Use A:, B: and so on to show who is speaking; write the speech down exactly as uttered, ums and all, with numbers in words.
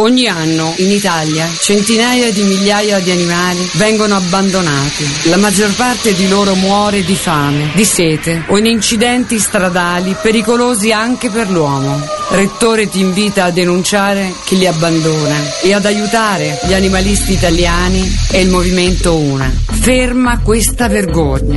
A: Ogni anno in Italia centinaia di migliaia di animali vengono abbandonati. La maggior parte di loro muore di fame, di sete o in incidenti stradali pericolosi anche per l'uomo. Rettore ti invita a denunciare chi li abbandona e ad aiutare gli animalisti italiani e il movimento Una. Ferma questa vergogna.